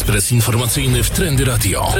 Ekspres informacyjny w Trendy Radio.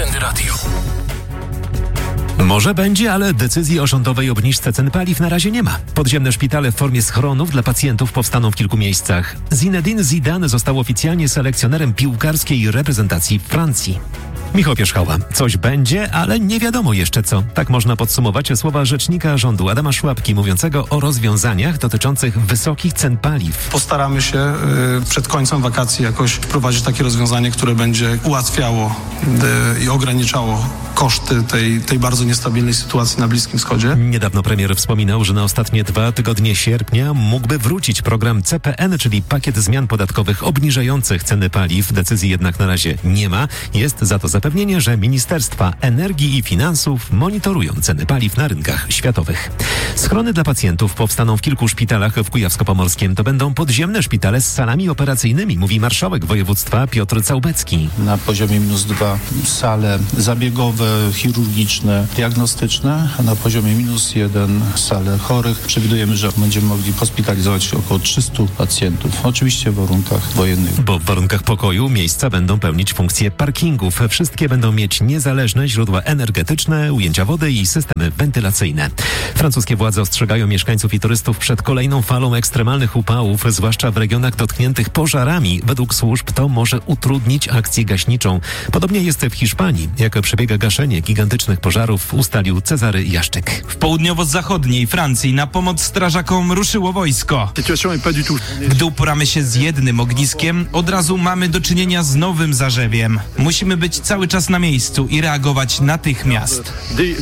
Może będzie, ale decyzji o rządowej obniżce cen paliw na razie nie ma. Podziemne szpitale w formie schronów dla pacjentów powstaną w kilku miejscach. Zinedine Zidane został oficjalnie selekcjonerem piłkarskiej reprezentacji Francji. Michał Pierzchała. Coś będzie, ale nie wiadomo jeszcze co. Tak można podsumować słowa rzecznika rządu Adama Szłapki mówiącego o rozwiązaniach dotyczących wysokich cen paliw. Postaramy się przed końcem wakacji jakoś wprowadzić takie rozwiązanie, które będzie ułatwiało i ograniczało koszty tej bardzo niestabilnej sytuacji na Bliskim Wschodzie. Niedawno premier wspominał, że na ostatnie 2 tygodnie sierpnia mógłby wrócić program CPN, czyli pakiet zmian podatkowych obniżających ceny paliw. Decyzji jednak na razie nie ma. Jest za to zapewnienie, że Ministerstwa Energii i Finansów monitorują ceny paliw na rynkach światowych. Schrony dla pacjentów powstaną w kilku szpitalach w Kujawsko-Pomorskiem. To będą podziemne szpitale z salami operacyjnymi, mówi marszałek województwa Piotr Całbecki. Na poziomie -2 sale zabiegowe, chirurgiczne, diagnostyczne, a na poziomie -1 sale chorych. Przewidujemy, że będziemy mogli hospitalizować około 300 pacjentów, oczywiście w warunkach wojennych. Bo w warunkach pokoju miejsca będą pełnić funkcję parkingów. Wszystkie będą mieć niezależne źródła energetyczne, ujęcia wody i systemy wentylacyjne. Francuskie władze ostrzegają mieszkańców i turystów przed kolejną falą ekstremalnych upałów, zwłaszcza w regionach dotkniętych pożarami. Według służb to może utrudnić akcję gaśniczą. Podobnie jest w Hiszpanii. Jak przebiega gaszenie gigantycznych pożarów, ustalił Cezary Jaszczyk. W południowo-zachodniej Francji na pomoc strażakom ruszyło wojsko. Gdy uporamy się z jednym ogniskiem, od razu mamy do czynienia z nowym zarzewiem. Musimy być cały czas na miejscu i reagować natychmiast.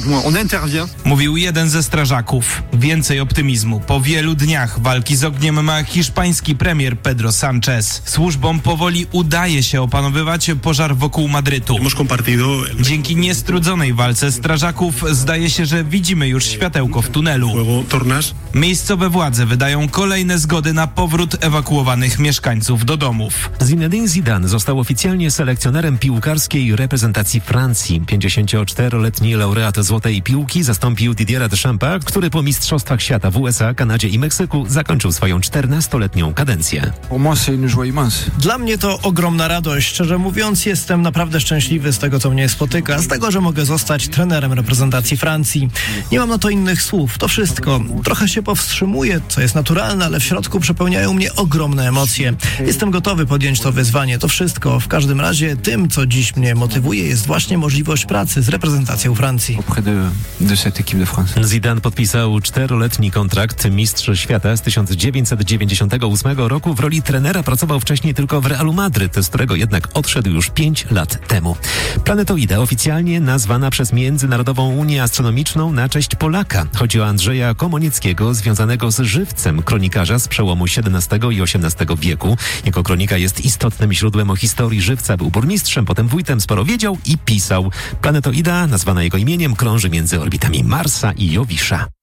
Mówił jeden ze strażaków. Więcej optymizmu. Po wielu dniach walki z ogniem ma hiszpański premier Pedro Sánchez. Służbom powoli udaje się opanowywać pożar wokół Madrytu. Dzięki niestrudzonej walce strażaków zdaje się, że widzimy już światełko w tunelu. Miejscowe władze wydają kolejne zgody na powrót ewakuowanych mieszkańców do domów. Zinedine Zidane został oficjalnie selekcjonerem piłkarskiej reprezentacji Francji. 54-letni laureat Złotej Piłki zastąpił Didiera Deschampa, który po Mistrzostwach Świata w USA, Kanadzie i Meksyku zakończył swoją 14-letnią kadencję. Dla mnie to ogromna radość. Szczerze mówiąc, jestem naprawdę szczęśliwy z tego, co mnie spotyka, z tego, że mogę zostać trenerem reprezentacji Francji. Nie mam na to innych słów. To wszystko. Trochę się powstrzymuję, co jest naturalne, ale w środku przepełniają mnie ogromne emocje. Jestem gotowy podjąć to wyzwanie. To wszystko. W każdym razie tym, co dziś mnie motywuje, jest właśnie możliwość pracy z reprezentacją Francji. Zidane podpisał 4-letni kontrakt. Mistrz świata z 1998 roku w roli trenera pracował wcześniej tylko w Realu Madryt, z którego jednak odszedł już 5 lat temu. Planetoida oficjalnie nazwana przez Międzynarodową Unię Astronomiczną na cześć Polaka. Chodzi o Andrzeja Komonieckiego, związanego z żywcem, kronikarza z przełomu XVII i XVIII wieku. Jego kronika jest istotnym źródłem o historii żywca. Był burmistrzem, potem wójtem, sporo wiedział i pisał. Planetoida, nazwana jego imieniem, krąży między orbitami Marsa i Jowisza.